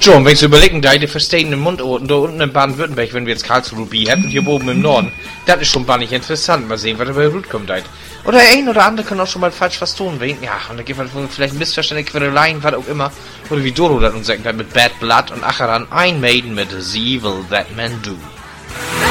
John, wenn ich so überlegen, da die verstehenden Mundorten da unten in Baden-Württemberg, wenn wir jetzt Karlsruhe haben und hier oben im Norden, das ist schon bannig interessant. Mal sehen, was dabei gut kommt. Oder ein oder andere kann auch schon mal falsch was tun. Ja, und da gibt es vielleicht Missverständnisse, Quereleien, was auch immer. Oder wie Doro das uns sagt, mit Bad Blood und Acheran, ein Maiden mit The Evil That Men Do.